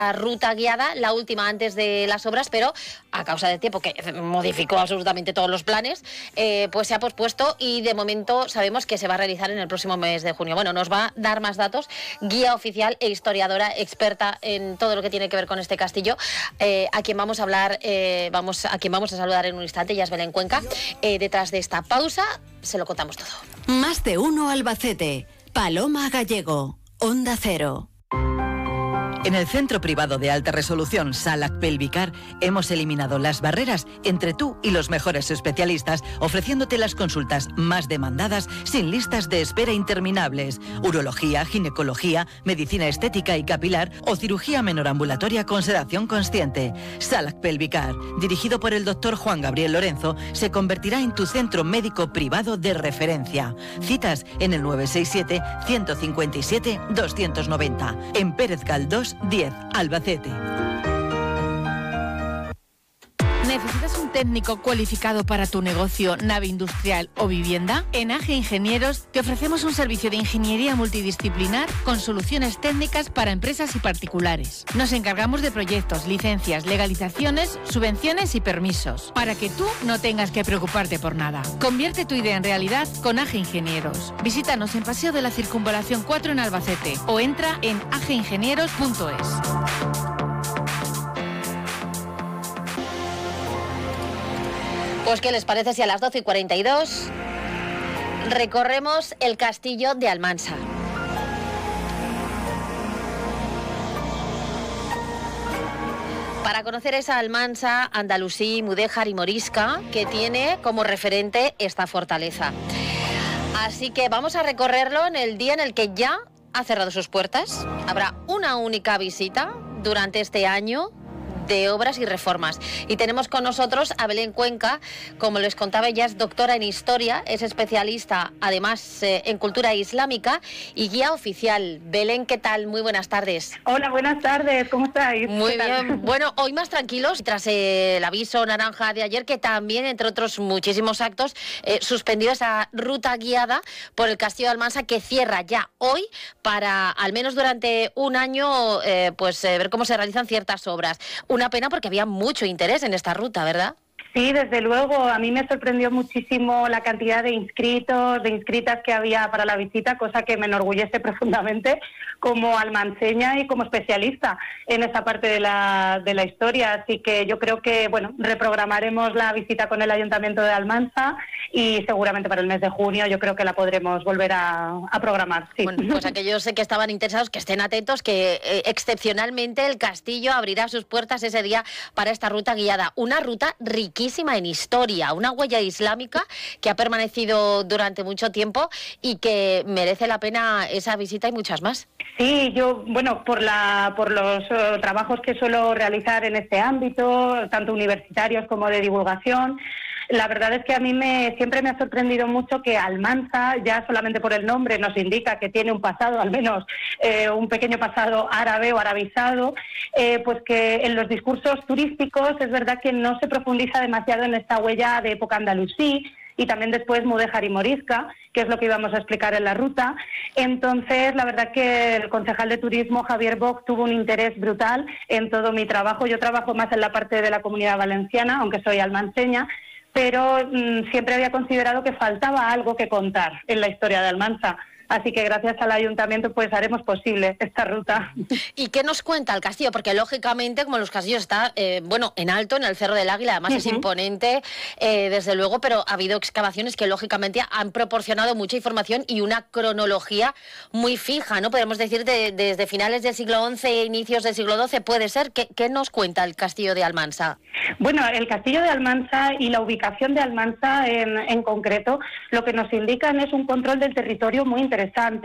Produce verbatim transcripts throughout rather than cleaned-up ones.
ruta guiada, la última antes de las obras, pero a causa del tiempo que modificó absolutamente todos los planes, eh, pues se ha pospuesto y de momento sabemos que se va a realizar en el próximo mes de junio. Bueno, nos va a dar más datos, guía oficial e historiadora experta en todo lo que tiene que ver con este castillo, eh, a quien vamos a hablar, eh, vamos a quien vamos a saludar en un instante, ya es Belén Cuenca. Eh, detrás de esta pausa se lo contamos todo. Más de uno Albacete. Paloma Gallego, Onda Cero. En el Centro Privado de Alta Resolución Salac Pelvicar hemos eliminado las barreras entre tú y los mejores especialistas, ofreciéndote las consultas más demandadas sin listas de espera interminables. Urología, ginecología, medicina estética y capilar o cirugía menor ambulatoria con sedación consciente. Salac Pelvicar, dirigido por el doctor Juan Gabriel Lorenzo, se convertirá en tu centro médico privado de referencia. Citas en el nueve seis siete, uno cinco siete, dos nueve cero. En Pérez Galdós diez, Albacete. ¿Necesitas un técnico cualificado para tu negocio, nave industrial o vivienda? En A G E Ingenieros te ofrecemos un servicio de ingeniería multidisciplinar con soluciones técnicas para empresas y particulares. Nos encargamos de proyectos, licencias, legalizaciones, subvenciones y permisos, para que tú no tengas que preocuparte por nada. Convierte tu idea en realidad con A G E Ingenieros. Visítanos en Paseo de la Circunvalación cuatro en Albacete o entra en a g ingenieros punto es. Pues, ¿qué les parece si a las doce y cuarenta y dos recorremos el castillo de Almansa? Para conocer esa Almansa, Andalusí, Mudéjar y Morisca, que tiene como referente esta fortaleza. Así que vamos a recorrerlo en el día en el que ya ha cerrado sus puertas. Habrá una única visita durante este año de obras y reformas. Y tenemos con nosotros a Belén Cuenca, como les contaba, ella es doctora en historia, es especialista además eh, en cultura islámica y guía oficial. Belén, ¿qué tal? Muy buenas tardes. Hola, buenas tardes, ¿cómo estáis? Muy bien, bueno, hoy más tranquilos tras eh, el aviso naranja de ayer, que también, entre otros muchísimos actos, eh, suspendió esa ruta guiada por el Castillo de Almansa, que cierra ya hoy para, al menos durante un año, eh, pues eh, ver cómo se realizan ciertas obras. Una pena porque había mucho interés en esta ruta, ¿verdad? Sí, desde luego. A mí me sorprendió muchísimo la cantidad de inscritos, de inscritas que había para la visita, cosa que me enorgullece profundamente como almanseña y como especialista en esa parte de la, de la historia. Así que yo creo que, bueno, reprogramaremos la visita con el Ayuntamiento de Almansa y seguramente para el mes de junio yo creo que la podremos volver a, a programar. Sí. Bueno, pues aquellos que estaban interesados, que estén atentos, que eh, excepcionalmente el castillo abrirá sus puertas ese día para esta ruta guiada. Una ruta riquísima en historia, una huella islámica que ha permanecido durante mucho tiempo y que merece la pena esa visita y muchas más. Sí, yo, bueno, por la por los uh, trabajos que suelo realizar en este ámbito, tanto universitarios como de divulgación, la verdad es que a mí me siempre me ha sorprendido mucho que Almansa, ya solamente por el nombre, nos indica que tiene un pasado, al menos eh, un pequeño pasado árabe o arabizado, eh, pues que en los discursos turísticos es verdad que no se profundiza demasiado en esta huella de época andalusí, y también después Mudéjar y Morisca, que es lo que íbamos a explicar en la ruta. Entonces, la verdad que el concejal de turismo, Javier Boc, tuvo un interés brutal en todo mi trabajo. Yo trabajo más en la parte de la Comunidad Valenciana, aunque soy almanseña, pero mmm, siempre había considerado que faltaba algo que contar en la historia de Almansa. Así que gracias al Ayuntamiento pues haremos posible esta ruta. ¿Y qué nos cuenta el castillo? Porque lógicamente, como los castillos, está eh, bueno, en alto, en el Cerro del Águila, además uh-huh. es imponente, eh, desde luego, pero ha habido excavaciones que lógicamente han proporcionado mucha información y una cronología muy fija, ¿no? Podemos decir de, desde finales del siglo once e inicios del siglo doce, puede ser. ¿Qué, qué nos cuenta el castillo de Almansa? Bueno, el castillo de Almansa y la ubicación de Almansa en, en concreto, lo que nos indican es un control del territorio muy interesante.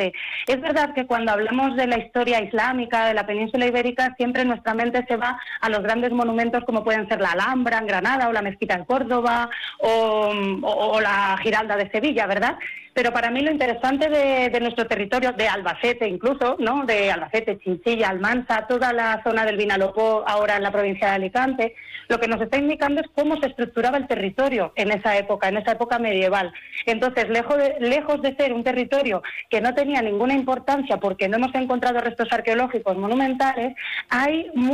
Es verdad que cuando hablamos de la historia islámica de la península ibérica, siempre nuestra mente se va a los grandes monumentos como pueden ser la Alhambra en Granada o la Mezquita en Córdoba o, o, o la Giralda de Sevilla, ¿verdad? Pero para mí lo interesante de, de nuestro territorio, de Albacete incluso, ¿no? De Albacete, Chinchilla, Almansa, toda la zona del Vinalopó, ahora en la provincia de Alicante, lo que nos está indicando es cómo se estructuraba el territorio en esa época, en esa época medieval. Entonces, lejos de, lejos de ser un territorio que no tenía ninguna importancia porque no hemos encontrado restos arqueológicos monumentales, hay